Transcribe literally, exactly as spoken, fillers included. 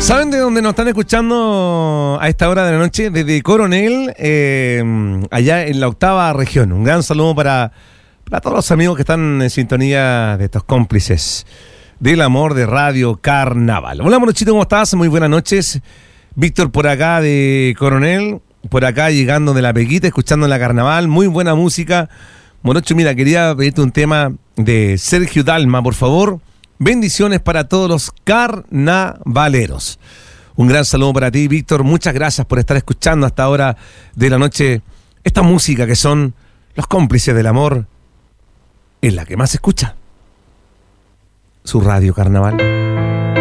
¿Saben de dónde nos están escuchando a esta hora de la noche? Desde Coronel, eh, allá en la octava región. Un gran saludo para, para todos los amigos que están en sintonía de estos cómplices del amor de Radio Carnaval. Hola, Morochito, ¿cómo estás? Muy buenas noches. Víctor por acá de Coronel, por acá llegando de La Pequita, escuchando la Carnaval. Muy buena música. Morocho, mira, quería pedirte un tema de Sergio Dalma, por favor. Bendiciones para todos los carnavaleros. Un gran saludo para ti, Víctor. Muchas gracias por estar escuchando hasta ahora de la noche esta música que son los cómplices del amor, en la que más se escucha su Radio Carnaval.